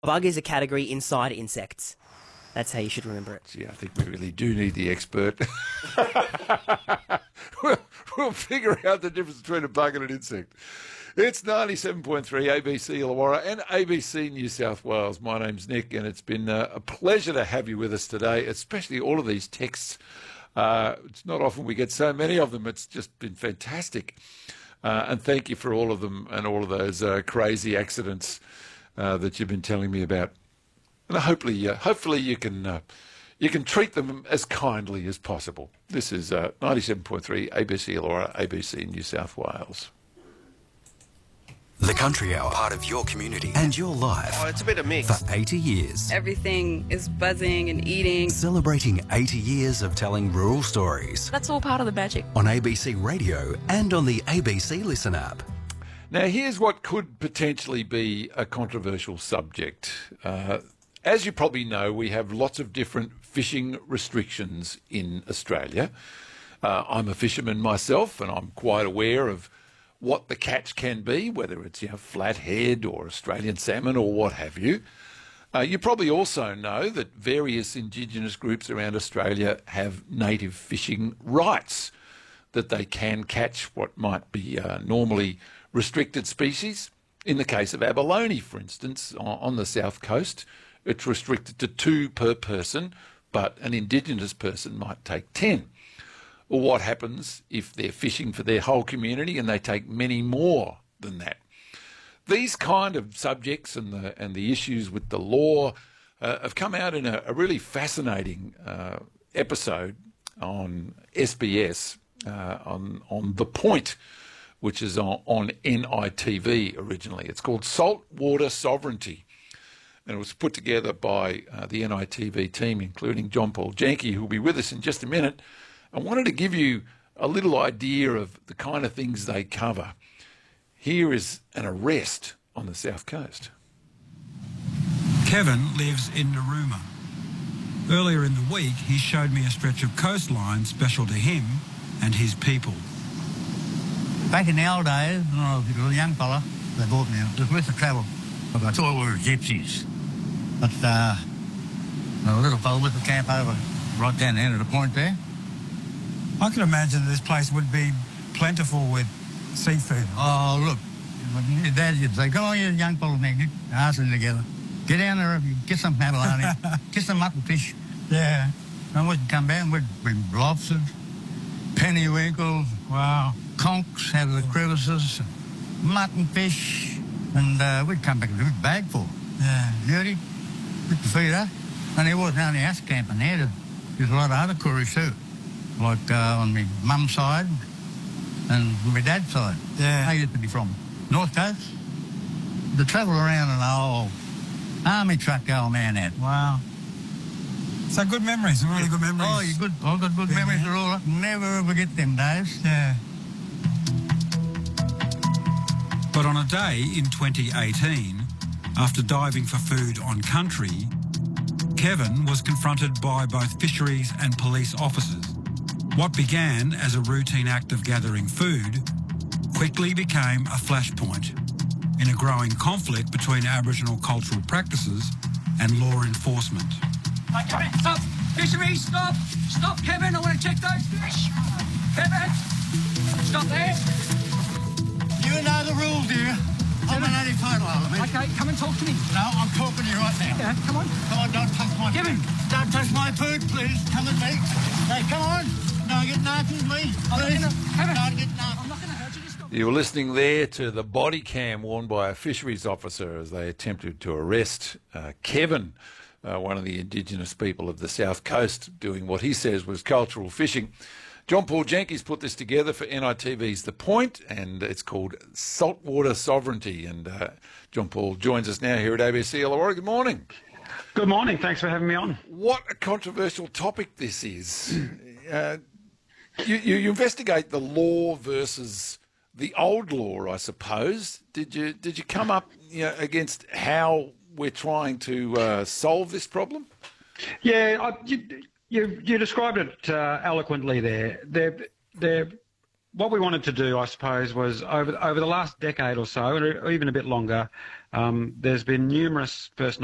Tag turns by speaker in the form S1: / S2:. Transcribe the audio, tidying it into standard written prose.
S1: Bug is a category inside insects. That's how you should remember it.
S2: Gee, I think we really do need the expert. we'll figure out the difference between a bug and an insect. It's 97.3 ABC Illawarra and ABC New South Wales. My name's Nick, and it's been a pleasure to have you with us today, especially all of these texts. It's not often we get so many of them. It's just been fantastic. And thank you for all of them and all of those crazy accidents that you've been telling me about. And hopefully you can treat them as kindly as possible. This is 97.3 ABC Illawarra, ABC New South Wales.
S3: The Country Hour, part of your community and your life.
S4: Oh, it's a bit of mix.
S3: For 80 years.
S5: Everything is buzzing and eating.
S3: Celebrating 80 years of telling rural stories.
S5: That's all part of the magic.
S3: On ABC Radio and on the ABC Listen app.
S2: Now, here's what could potentially be a controversial subject. As you probably know, we have lots of different fishing restrictions in Australia. I'm a fisherman myself, and I'm quite aware of what the catch can be, whether it's flathead or Australian salmon or what have you. You probably also know that various Indigenous groups around Australia have native fishing rights, that they can catch what might be normally restricted species. In the case of abalone, for instance, on the south coast, it's restricted to 2 per person, but an Indigenous person might take 10. Or what happens if they're fishing for their whole community and they take many more than that? These kind of subjects and the issues with the law have come out in a really fascinating episode on SBS on The Point, which is on NITV originally. It's called Saltwater Sovereignty. And it was put together by the NITV team, including John Paul Janke, who will be with us in just a minute. I wanted to give you a little idea of the kind of things they cover. Here is an arrest on the south coast.
S6: Kevin lives in Narooma. Earlier in the week, he showed me a stretch of coastline special to him and his people.
S7: Back in the old days, when I was a young fella, they bought me just with the travel. I thought we were gypsies. But a little fella with the camp over right down the end of the point there.
S6: I can imagine this place would be plentiful with seafood.
S7: Oh, look, your dad would say, come on, you young fella, man, get your asses together. Get down there, get some abalone, get some mutton fish.
S6: Yeah.
S7: And we'd come down, we'd bring lobsters, pennywinkles,
S6: Wow.
S7: conchs out of the crevices, mutton fish, and we'd come back with a big bag full.
S6: Yeah.
S7: Dirty, good to feed us. And there wasn't only us camping there, there's a lot of other Koris too. Like on my mum's side and my dad's side.
S6: Yeah.
S7: I used to be from North Coast. The travel around in an old army truck old man had.
S6: Wow. So good memories, really good memories.
S7: Oh, you good. I got good memories of all that. Never forget them days.
S6: Yeah. But on a day in 2018, after diving for food on country, Kevin was confronted by both fisheries and police officers. What began as a routine act of gathering food quickly became a flashpoint in a growing conflict between Aboriginal cultural practices and law enforcement.
S8: Hey, Kevin, stop! Fisheries, stop! Stop, Kevin, I want to check those fish! Kevin! Stop there!
S7: You know the rules, dear. I'm an native title element.
S8: Okay, come and talk to me.
S7: No, I'm talking to you right now.
S8: Yeah, come on.
S7: Come on, don't touch my
S8: Kevin.
S7: food. Don't touch my food, please. Come with me. Hey, come on. Don't get nasty with me. Please.
S8: Kevin.
S7: Don't get nasty.
S8: I'm not going to hurt you, just stop.
S2: You were listening there to the body cam worn by a fisheries officer as they attempted to arrest Kevin, one of the Indigenous people of the south coast, doing what he says was cultural fishing. John Paul Janke's put this together for NITV's The Point, and it's called Saltwater Sovereignty. And John Paul joins us now here at ABC Illawarra. Good morning.
S9: Good morning. Thanks for having me on.
S2: What a controversial topic this is. You investigate the law versus the old law, I suppose. Did you come up against how we're trying to solve this problem?
S9: Yeah, you described it eloquently there. What we wanted to do, I suppose, was over the last decade or so, or even a bit longer, there's been numerous First